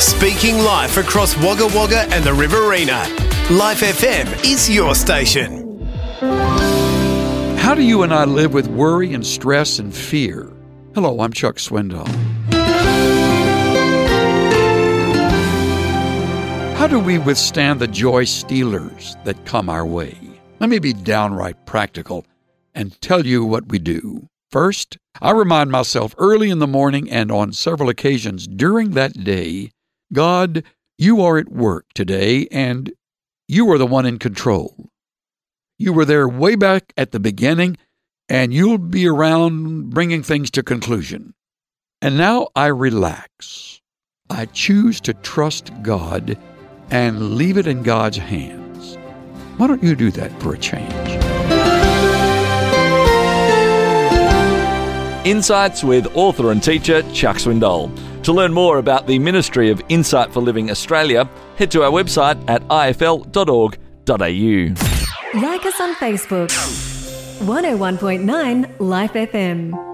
Speaking life across Wagga Wagga and the Riverina. Life FM is your station. How do you and I live with worry and stress and fear? Hello, I'm Chuck Swindoll. How do we withstand the joy stealers that come our way? Let me be downright practical and tell you what we do. First, I remind myself early in the morning and on several occasions during that day, God, you are at work today and you are the one in control. You were there way back at the beginning and you'll be around bringing things to conclusion. And now I relax. I choose to trust God and leave it in God's hands. Why don't you do that for a change? Insights with author and teacher Chuck Swindoll. To learn more about the Ministry of Insight for Living Australia, head to our website at ifl.org.au. Like us on Facebook. 101.9 Life FM.